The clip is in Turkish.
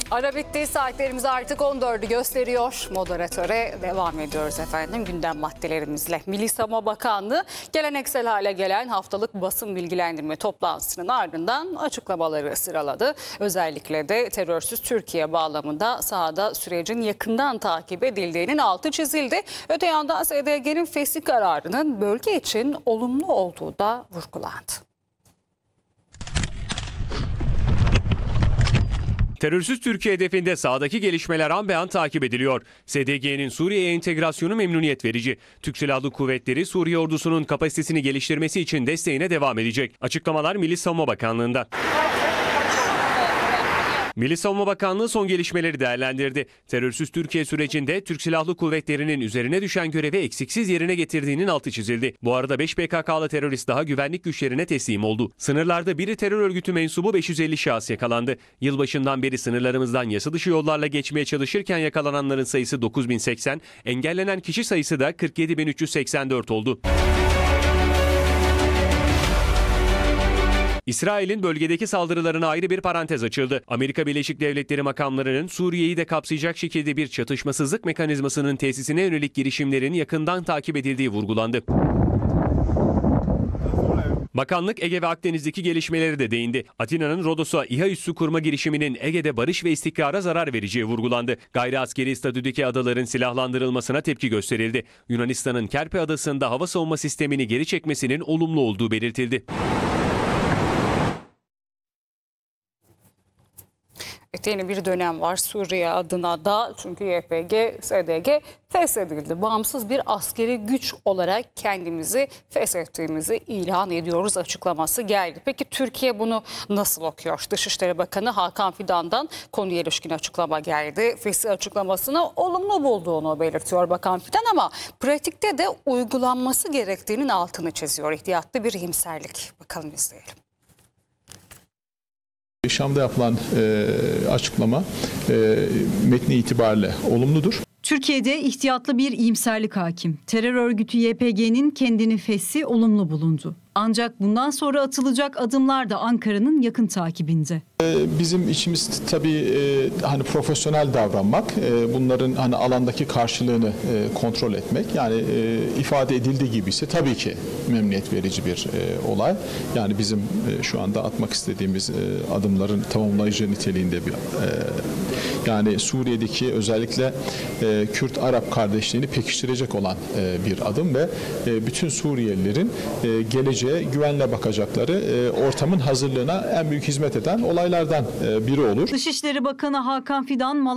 Ara bitti, saatlerimiz artık 14'ü gösteriyor. Moderatöre devam ediyoruz efendim gündem maddelerimizle. Milli Savunma Bakanlığı geleneksel hale gelen haftalık basın bilgilendirme toplantısının ardından açıklamaları sıraladı. Özellikle de terörsüz Türkiye bağlamında sahada sürecin yakından takip edildiğinin altı çizildi. Öte yandan SDG'nin fesih kararının bölge için olumlu olduğu da vurgulandı. Terörsüz Türkiye hedefinde sahadaki gelişmeler an be an takip ediliyor. SDG'nin Suriye'ye entegrasyonu memnuniyet verici. Türk Silahlı Kuvvetleri Suriye ordusunun kapasitesini geliştirmesi için desteğine devam edecek. Açıklamalar Milli Savunma Bakanlığı'ndan. Milli Savunma Bakanlığı son gelişmeleri değerlendirdi. Terörsüz Türkiye sürecinde Türk Silahlı Kuvvetleri'nin üzerine düşen görevi eksiksiz yerine getirdiğinin altı çizildi. Bu arada 5 PKK'lı terörist daha güvenlik güçlerine teslim oldu. Sınırlarda biri terör örgütü mensubu 550 şahıs yakalandı. Yılbaşından beri sınırlarımızdan yasa dışı yollarla geçmeye çalışırken yakalananların sayısı 9080, engellenen kişi sayısı da 47384 oldu. İsrail'in bölgedeki saldırılarına ayrı bir parantez açıldı. Amerika Birleşik Devletleri makamlarının Suriye'yi de kapsayacak şekilde bir çatışmasızlık mekanizmasının tesisine yönelik girişimlerin yakından takip edildiği vurgulandı. Bakanlık Ege ve Akdeniz'deki gelişmeleri de değindi. Atina'nın Rodos'a İHA üssü kurma girişiminin Ege'de barış ve istikrara zarar vereceği vurgulandı. Gayri askeri statüdeki adaların silahlandırılmasına tepki gösterildi. Yunanistan'ın Kerpe Adası'nda hava savunma sistemini geri çekmesinin olumlu olduğu belirtildi. Yeni bir dönem var Suriye adına da, çünkü YPG, SDG feshedildi. Bağımsız bir askeri güç olarak kendimizi feshettiğimizi ilan ediyoruz açıklaması geldi. Peki Türkiye bunu nasıl okuyor? Dışişleri Bakanı Hakan Fidan'dan konuya ilişkin açıklama geldi. Fesih açıklamasını olumlu bulduğunu belirtiyor Bakan Fidan, ama pratikte de uygulanması gerektiğinin altını çiziyor. İhtiyatlı bir iyimserlik. Bakalım, izleyelim. Şam'da yapılan açıklama metni itibariyle olumludur. Türkiye'de ihtiyatlı bir iyimserlik hakim. Terör örgütü YPG'nin kendini feshi olumlu bulundu. Ancak bundan sonra atılacak adımlar da Ankara'nın yakın takibinde. Bizim içimiz tabii hani profesyonel davranmak, bunların hani alandaki karşılığını kontrol etmek. Yani ifade edildiği gibi ise tabii ki memnuniyet verici bir olay. Yani bizim şu anda atmak istediğimiz adımların tamamlayıcı niteliğinde bir yani Suriye'deki özellikle Kürt-Arap kardeşliğini pekiştirecek olan bir adım ve bütün Suriyelilerin geleceğe güvenle bakacakları ortamın hazırlığına en büyük hizmet eden olaylardan biri olur. Dışişleri Bakanı Hakan Fidan